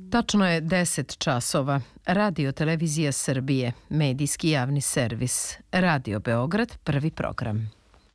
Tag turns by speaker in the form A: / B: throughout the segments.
A: Tačno je 10 časova. Radio Televizija Srbije, medijski javni servis. Radio Beograd, prvi program.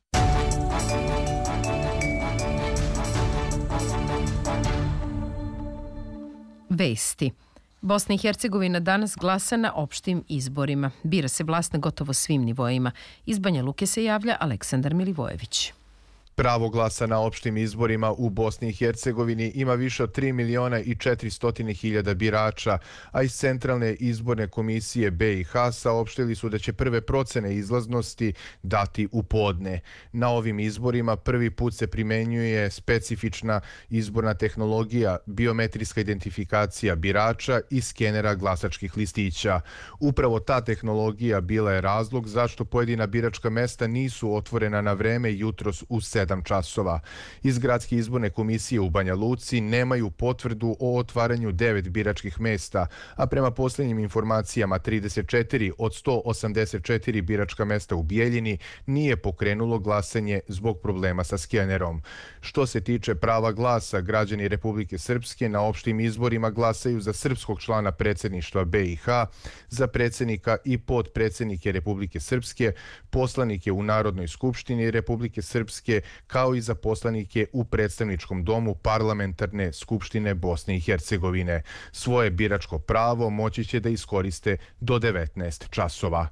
A: Vesti. Bosna i Hercegovina danas glasa na opštim izborima. Bira se vlast na gotovo svim nivoima. Iz Banja Luke se javlja Aleksandar Milivojević.
B: Pravo glasa na opštim izborima u Bosni i Hercegovini ima više od 3.400.000 birača, a iz Centralne izborne komisije BiH saopštili su da će prve procene izlaznosti dati u podne. Na ovim izborima prvi put se primenjuje specifična izborna tehnologija, biometrijska identifikacija birača i skenera glasačkih listića. Upravo ta tehnologija bila je razlog zašto pojedina biračka mesta nisu otvorena na vreme jutros u 7 časova. Iz Gradske izborne komisije u Banja Luci nemaju potvrdu o otvaranju 9 biračkih mesta, a prema posljednjim informacijama 34 od 184 biračka mesta u Bijeljini nije pokrenulo glasanje zbog problema sa skenerom. Što se tiče prava glasa, građani Republike Srpske na opštim izborima glasaju za srpskog člana predsjedništva BiH, za predsjednika i podpredsjednike Republike Srpske, poslanike u Narodnoj skupštini Republike Srpske, kao i za poslanike u predstavničkom domu Parlamentarne skupštine Bosne i Hercegovine. Svoje biračko pravo moći će da iskoriste do 19 časova.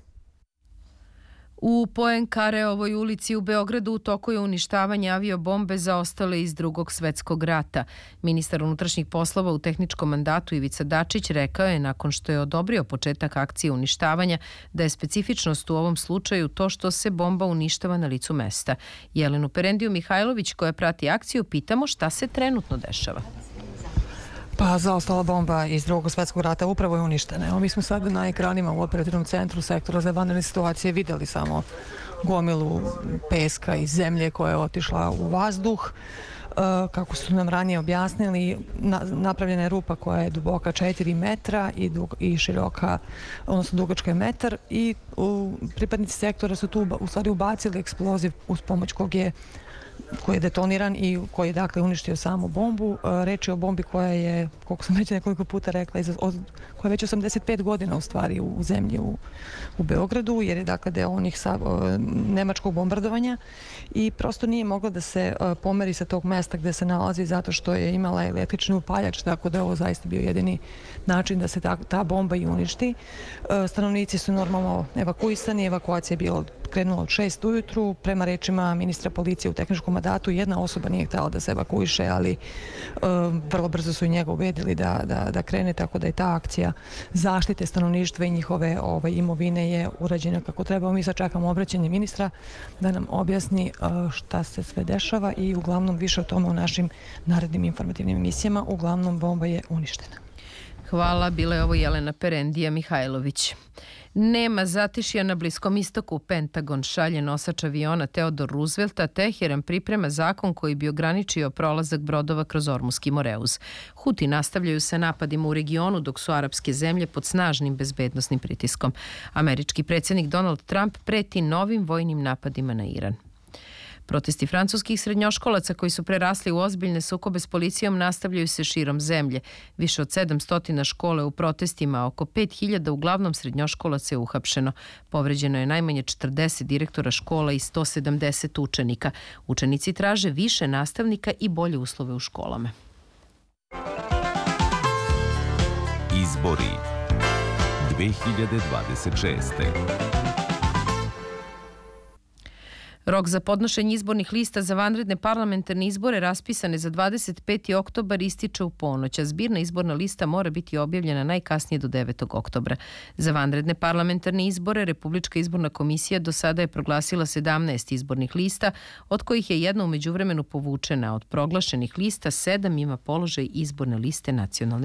A: U Poenkareovoj ulici u Beogradu u toku je uništavanje aviobombe zaostale iz Drugog svjetskog rata. Ministar unutrašnjih poslova u tehničkom mandatu Ivica Dačić rekao je nakon što je odobrio početak akcije uništavanja da je specifičnost u ovom slučaju to što se bomba uništava na licu mesta. Jelenu Perendiju Mihajlović koja prati akciju pitamo šta se trenutno dešava.
C: Pa zaostala bomba iz Drugog svjetskog rata upravo je uništena. Evo, mi smo sad na ekranima u operativnom centru sektora za vanredne situacije vidjeli samo gomilu peska i zemlje koja je otišla u vazduh. Kako su nam ranije objasnili, napravljena je rupa koja je duboka 4 metra i široka, odnosno dugačka je metar, i pripadnici sektora su tu u stvari ubacili eksploziv uz pomoć koji je detoniran i koji je dakle uništio samu bombu. Reč je o bombi koja je, koliko sam već nekoliko puta rekla, koja je već 85 godina u stvari u zemlji u Beogradu, jer je dakle deo onih nemačkog bombardovanja i prosto nije mogla da se pomeri sa tog mesta gde se nalazi zato što je imala električni upaljač, tako da je ovo zaista bio jedini način da se ta bomba i uništi. Stanovnici su normalno evakuisani, evakuacija je bila krenula od 6 ujutru. Prema rečima ministra policije u tehničkom mandatu jedna osoba nije htjela da se evakuiše, ali vrlo brzo su i njega ubedili da krene, tako da je ta akcija zaštite stanovništva i njihove imovine je urađena kako treba. Mi sad čekamo obraćanje ministra da nam objasni šta se sve dešava i uglavnom više o tome u našim narednim informativnim emisijama. Uglavnom bomba je uništena.
A: Hvala, bila je ovo Jelena Perendija Mihajlović. Nema zatišja na Bliskom istoku. Pentagon šalje nosač aviona Theodore Roosevelta. Teheran priprema zakon koji bi ograničio prolazak brodova kroz Ormuski Moreuz. Huti nastavljaju sa napadima u regionu dok su arapske zemlje pod snažnim bezbednosnim pritiskom. Američki predsjednik Donald Trump preti novim vojnim napadima na Iran. Protesti francuskih srednjoškolaca koji su prerasli u ozbiljne sukobe s policijom nastavljaju se širom zemlje. Više od 700 škole u protestima, oko 5.000 uglavnom srednjoškolaca je uhapšeno. Povređeno je najmanje 40 direktora škola i 170 učenika. Učenici traže više nastavnika i bolje uslove u školama.
D: Izbori 2026.
A: Rok za podnošenje izbornih lista za vanredne parlamentarne izbore raspisane za 25. oktobar ističe u ponoć, a zbirna izborna lista mora biti objavljena najkasnije do 9. oktobra. Za vanredne parlamentarne izbore Republička izborna komisija do sada je proglasila 17 izbornih lista, od kojih je jedna u međuvremenu povučena. Od proglašenih lista 7 ima položaj izborne liste nacionalne